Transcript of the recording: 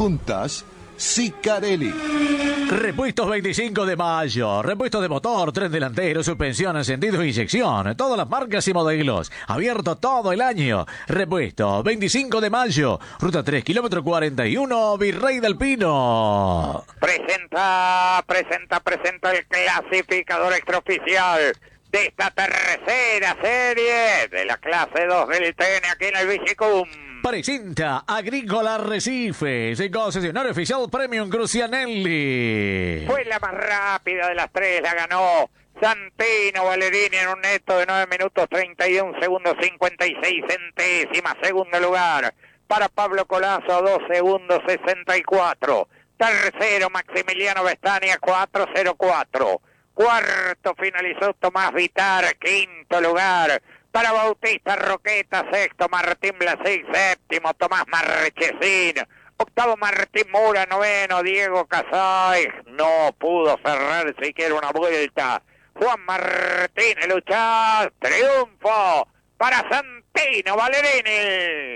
juntas, Sicarelli. Repuestos 25 de mayo. Repuestos de motor, tren delantero, suspensión, encendido e inyección. Todas las marcas y modelos. Abierto todo el año. Repuesto 25 de mayo. Ruta 3, kilómetro 41, Virrey del Pino. Presenta el clasificador extraoficial de esta tercera serie de la clase 2 del TN aquí en el Vigicum. Presenta Agrícola Arrecifes, el concesionario oficial Premium Crucianelli. Fue la más rápida de las tres, la ganó Santino Valerini en un neto de 9 minutos 31 segundos 56 centésimas. Segundo lugar para Pablo Colazo, 2 segundos 64. Tercero Maximiliano Vestania, 4.04. Cuarto finalizó Tomás Vitar, quinto lugar para Bautista Roqueta, sexto Martín Blasic, séptimo Tomás Marchesín, octavo Martín Mura, noveno Diego Casay, no pudo cerrar siquiera una vuelta. Juan Martín Luchás, triunfo para Santino Valerini.